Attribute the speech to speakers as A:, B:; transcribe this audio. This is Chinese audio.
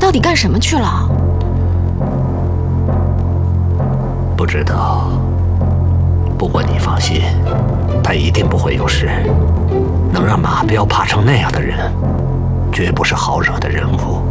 A: 到底干什么去了？
B: 不知道。不过你放心，他一定不会有事。能让马彪怕成那样的人，绝不是好惹的人物。